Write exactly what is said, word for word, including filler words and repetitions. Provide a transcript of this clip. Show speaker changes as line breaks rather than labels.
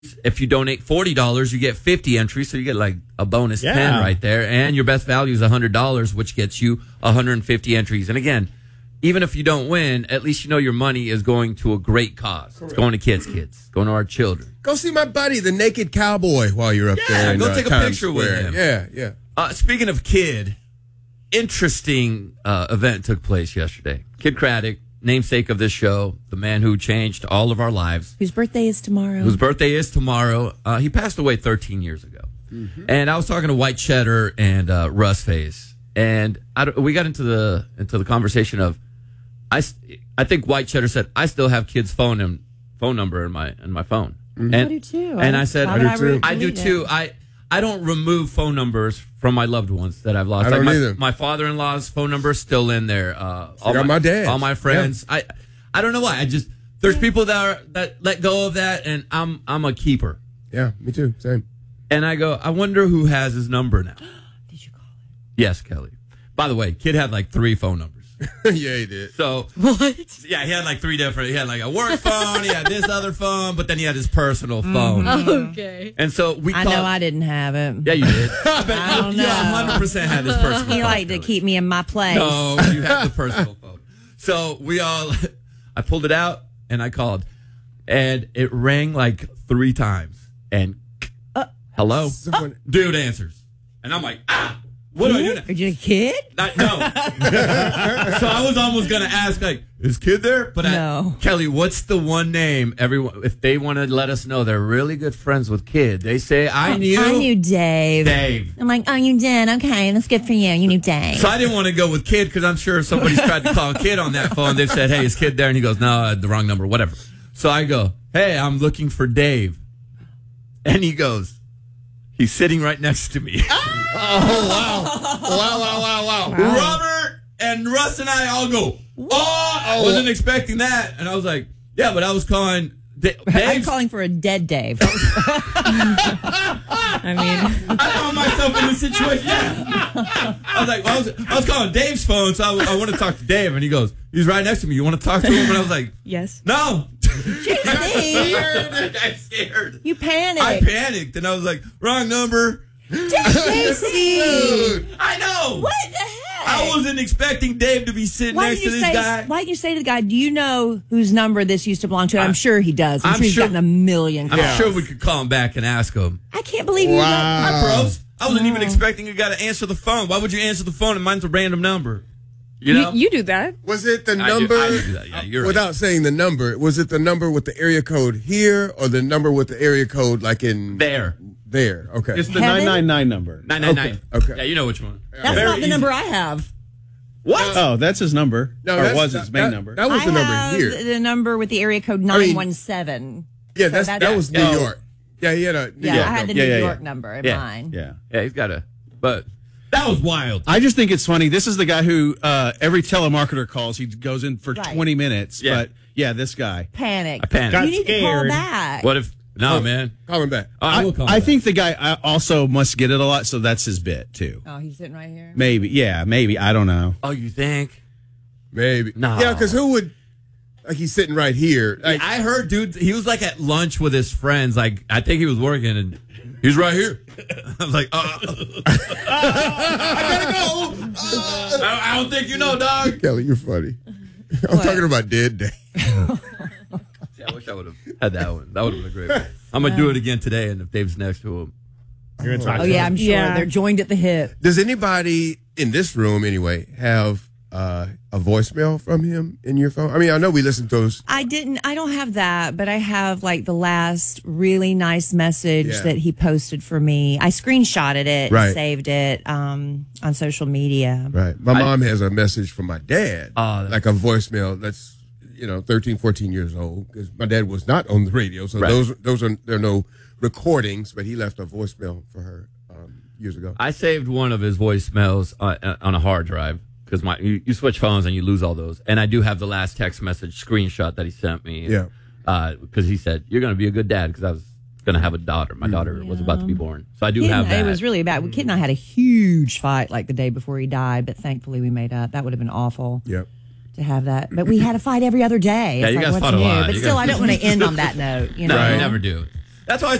If you donate forty dollars, you get fifty entries, so you get like a bonus
Yeah.
ten right there. And your best value is one hundred dollars, which gets you one hundred fifty entries. And again, even if you don't win, at least you know your money is going to a great cause. Correct. It's going to kids, kids, going to our children.
Go see my buddy, the Naked Cowboy, while you're up
Yeah,
there. in,
go
uh,
take a
Times
picture with
Square.
him.
Yeah, yeah.
Uh, speaking of kid, interesting uh, event took place yesterday. Kid Craddock, namesake of this show, the man who changed all of our lives,
Whose birthday is tomorrow.
whose birthday is tomorrow. Uh, he passed away thirteen years ago. Mm-hmm. And I was talking to White Cheddar and uh, Russ Face, and I, don't- we got into the into the conversation of, I, s- I think White Cheddar said, I still have kids' phone and phone number in my in my phone.
Mm-hmm.
And,
I do too.
And I, said,
Why would I re-
I do
delete it?
too. I I don't remove phone numbers from my loved ones that I've lost.
I don't
my,
either.
my father-in-law's phone number is still in there. Uh, all
got my dad's.
all my friends. I I don't know why. I just there's people that are that let go of that, and I'm I'm a keeper.
Yeah, me too. Same.
And I go, I wonder who has his number now.
Did you call it?
Yes, Kelly. By the way, kid had like three phone numbers.
Yeah, he did.
So
What?
yeah, he had like three different. He had like a work phone, he had this other phone, but then he had his personal phone.
Okay.
And so we
I
called,
know I didn't have it.
Yeah, you did. I bet
I don't
you, you
know.
one hundred percent had his personal phone.
He liked to
Kelly.
keep me in my place.
No, you had the personal phone. So we all, I pulled it out and I called, and it rang like three times. And
Uh,
hello,
Someone-
dude answers, and I'm like, ah, what do I do now?
Are you a kid?
Not, no. So I was almost gonna ask, like, is kid there? But
No.
I, Kelly, what's the one name everyone, if they want to let us know they're really good friends with kid, they say, I knew,
I knew Dave.
Dave.
I'm like, oh, you did? Okay, that's good for you. You knew Dave.
So I didn't want to go with kid because I'm sure if somebody's tried to call kid on that phone, they've said, hey, is kid there? And he goes, no, I had the wrong number, whatever. So I go, hey, I'm looking for Dave. And he goes, he's sitting right next to me.
Oh, wow. Wow, wow, wow, wow.
Robert and Russ and I all go, oh, I wasn't expecting that. And I was like, yeah, but I was calling Da-
I'm
Dave.
calling for a dead Dave. I mean,
I found myself in this situation. Yeah. I was like, I was, I was calling Dave's phone, so I, I want to talk to Dave. And he goes, he's right next to me. You want to talk to him? And I was like,
yes.
no.
Steve,
I got scared.
you panicked.
I panicked, and I was like, wrong number.
Dave, Steve.
I know.
What the heck?
I wasn't expecting Dave to be sitting
Why
next
did
to
you
this
say?
guy.
Why did you say to the guy? Do you know whose number this used to belong to? I'm
I-
sure he does. I'm,
I'm
sure he's
sure-
gotten a million
I'm
calls.
sure we could call him back and ask him.
I can't believe you.
Wow.
Know.
Hi, bros. I wasn't even expecting a guy to answer the phone. Why would you answer the phone and mine's a random number? You know?
You, you do that.
Was it the
I do-
number,
I do that. Yeah, you're right.
without saying the number, was it the number with the area code here or the number with the area code like in
There.
there? Okay.
It's the
Heaven?
nine nine nine number.
nine nine nine.
Okay, okay.
Yeah, you know which one.
That's
Very
not the
easy.
number I have.
What?
Oh, that's his number.
No,
or
that's-
was his main
that,
number.
That was
I
the number
have
here.
the number with the area code
mean-
nine one seven.
Yeah, that's,
that's-
that was New
Yeah.
York. Yeah, he had a New
Yeah,
York
I had the
number.
New
Yeah, yeah,
York
yeah.
number in
Yeah.
mine.
Yeah.
Yeah, he's got a. But that was wild.
I just think it's funny. This is the guy who uh, every telemarketer calls. He goes in for
Right.
twenty minutes.
Yeah.
But yeah, this guy.
Panic.
I panicked.
Got
You need to call
scared.
back.
What if? No, man.
Call him back.
I,
I,
will call
I
him
think the guy uh, also must get it a lot, so that's his bit too.
Oh, he's sitting right here.
Maybe. Yeah, maybe. I don't know.
back. Oh, you think?
Maybe.
No.
Yeah, because who would, like he's sitting right here. Like,
I heard, dude, he was like at lunch with his friends. Like, I think he was working, and he's right here. I was like, uh, I gotta go. Uh, I, I don't think you know, dog.
Kelly, you're funny. I'm
What?
talking about dead day.
Yeah, I wish I would have had that one. That would have been a great one. I'm gonna do it again today, and if Dave's next to him,
You're gonna talk
Oh
to
yeah,
him.
I'm sure
Yeah.
they're joined at the hip.
Does anybody in this room, anyway, have uh, a voicemail from him in your phone? I mean, I know we listen to those.
I didn't. I don't have that, but I have like the last really nice message
Yeah.
that he posted for me. I screenshotted it,
Right.
and saved it um, on social media.
Right. My mom has a message from my dad,
Oh, that's-
like a voicemail that's, you know, thirteen, fourteen years old, because my dad was not on the radio. So
Right.
those those are, there are no recordings, but he left a voicemail for her um, years ago.
I saved one of his voicemails on, on a hard drive because my you, you switch phones and you lose all those. And I do have the last text message screenshot that he sent me.
Yeah.
Because he said you're going to be a good dad because I was going to have a daughter. My daughter was about to be born, so I do
Kid
have
and-
that.
It was really bad. Kid and I had a huge fight like the day before he died, but thankfully we made up. That would have been awful
Yep.
to have that. But we had a fight every other day.
Yeah,
It's
you
like,
guys
what's
fought a
new?
lot.
But
You
still,
guys-
I don't want to end on that note. You
no,
know?
you never do. That's why I